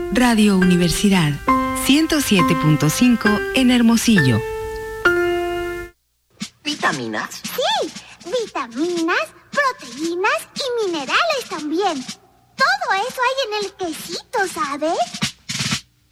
Radio Universidad 107.5 en Hermosillo. ¿Vitaminas? Sí, vitaminas, proteínas y minerales también. Todo eso hay en el quesito, ¿sabes?